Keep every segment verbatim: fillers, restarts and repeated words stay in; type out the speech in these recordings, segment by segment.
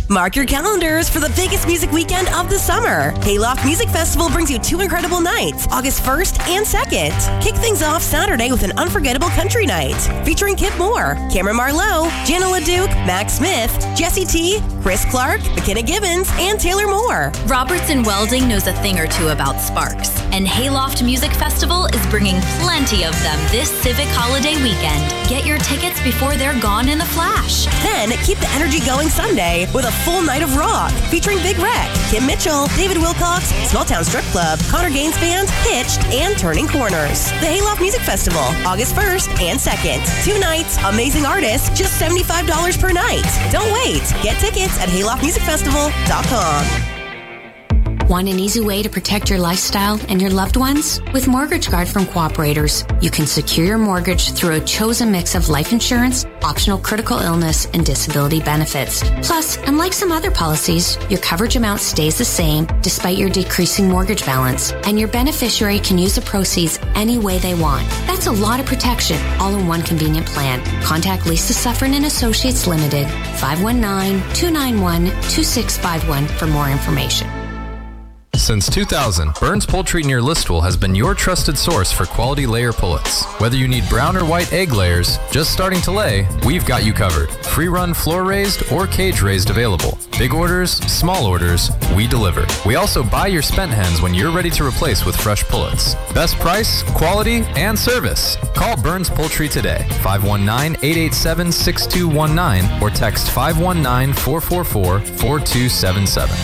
Mark your calendars for the biggest music weekend of the summer. Hayloft Music Festival brings you two incredible nights, August first and second. Kick things off Saturday with an unforgettable country night featuring Kip Moore, Cameron Marlowe, Jana LaDuke, Max Smith, Jesse T, Chris Clark, McKenna Gibbons, and Taylor Moore. Robertson Welding knows a thing or two about sparks, and Hayloft Music Festival is bringing plenty of them this Civic Holiday weekend. Get your tickets before they're gone in a flash. Then keep the energy going Sunday with a full night of rock featuring Big Wreck, Kim Mitchell, David Wilcox, Small Town Strip Club, Connor Gaines Band, Hitched, and Turning Corners. The Hayloft Music Festival, August first and second. Two nights, amazing artists, just seventy-five dollars per night. Don't wait. Get tickets at hayloft music festival dot com. Want an easy way to protect your lifestyle and your loved ones? With Mortgage Guard from Cooperators, you can secure your mortgage through a chosen mix of life insurance, optional critical illness, and disability benefits. Plus, unlike some other policies, your coverage amount stays the same despite your decreasing mortgage balance, and your beneficiary can use the proceeds any way they want. That's a lot of protection, all in one convenient plan. Contact Lisa Suffren and Associates Limited, five one nine, two nine one, two six five one for more information. Since two thousand, Burns Poultry near Listowel has been your trusted source for quality layer pullets. Whether you need brown or white egg layers, just starting to lay, we've got you covered. Free run, floor raised, or cage raised available. Big orders, small orders, we deliver. We also buy your spent hens when you're ready to replace with fresh pullets. Best price, quality, and service. Call Burns Poultry today, five one nine, eight eight seven, six two one nine, or text five one nine, four four four, four two seven seven.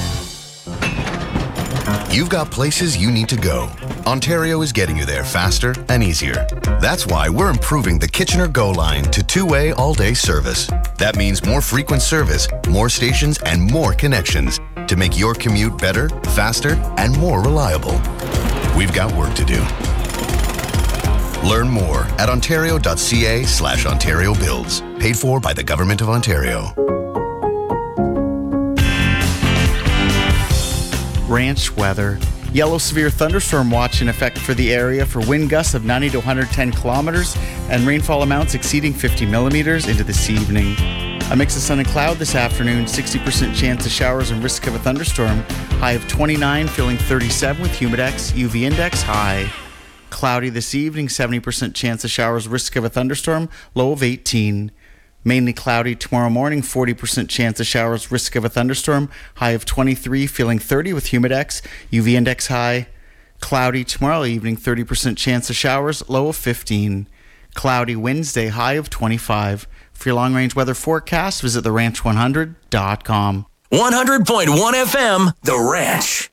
You've got places you need to go. Ontario is getting you there faster and easier. That's why we're improving the Kitchener Go line to two-way all-day service. That means more frequent service, more stations, and more connections to make your commute better, faster, and more reliable. We've got work to do. Learn more at ontario.ca slash Ontario Builds. Paid for by the Government of Ontario. Ranch weather. Yellow severe thunderstorm watch in effect for the area for wind gusts of ninety to one hundred ten kilometers and rainfall amounts exceeding fifty millimeters into this evening. A mix of sun and cloud this afternoon, sixty percent chance of showers and risk of a thunderstorm. High of twenty-nine, feeling thirty-seven with humidex, U V index high. Cloudy this evening, seventy percent chance of showers, risk of a thunderstorm, low of eighteen. Mainly cloudy tomorrow morning, forty percent chance of showers, risk of a thunderstorm, high of twenty-three, feeling thirty with humidex, U V index high. Cloudy tomorrow evening, thirty percent chance of showers, low of fifteen. Cloudy Wednesday, high of twenty-five. For your long-range weather forecast, visit the ranch one hundred dot com. one hundred point one F M, The Ranch.